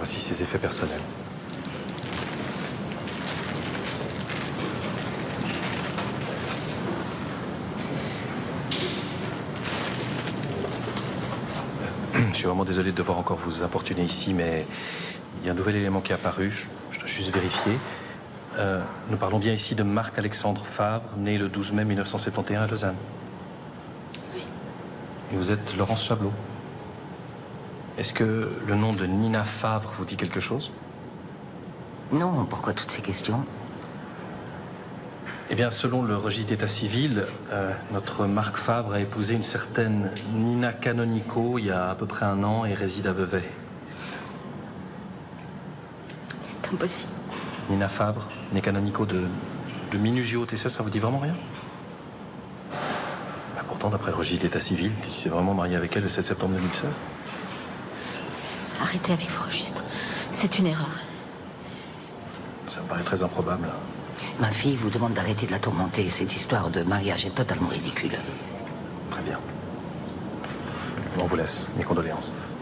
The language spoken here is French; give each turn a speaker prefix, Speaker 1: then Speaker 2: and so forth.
Speaker 1: Voici ses effets personnels. Je suis vraiment désolé de devoir encore vous importuner ici, mais il y a un nouvel élément qui est apparu. Je dois juste vérifier. Nous parlons bien ici de Marc-Alexandre Favre, né le 12 mai 1971 à Lausanne.
Speaker 2: Oui.
Speaker 1: Et vous êtes Laurence Chablot. Est-ce que le nom de Nina Favre vous dit quelque chose?
Speaker 2: Non, pourquoi toutes ces questions?
Speaker 1: Eh bien, selon le registre d'état civil, notre Marc Favre a épousé une certaine Nina Canonico il y a à peu près 1 an et réside à Vevey.
Speaker 2: C'est impossible.
Speaker 1: Nina Favre, née Canonico de Minusio TC, ça vous dit vraiment rien? Bah, pourtant, d'après le registre d'état civil, il s'est vraiment marié avec elle le 7 septembre 2016.
Speaker 2: Arrêtez avec vos registres. C'est une erreur.
Speaker 1: Ça me paraît très improbable.
Speaker 2: Ma fille vous demande d'arrêter de la tourmenter. Cette histoire de mariage est totalement ridicule.
Speaker 1: Très bien. On vous laisse. Mes condoléances.